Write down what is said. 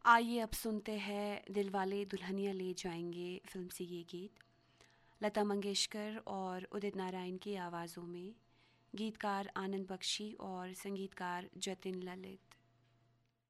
आइए अब सुनते हैं दिलवाले दुल्हनिया ले जाएंगे फिल्म से ये गीत। लता मंगेशकर और उदित नारायण की आवाज़ों में, गीतकार आनंद बख्शी और संगीतकार जतिन ललित।